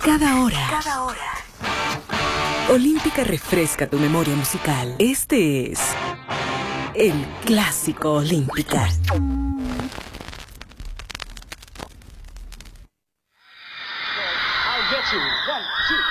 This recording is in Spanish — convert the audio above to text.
Cada hora. Olímpica refresca tu memoria musical. Este es el Clásico Olímpica. I'll get you. 1, 2.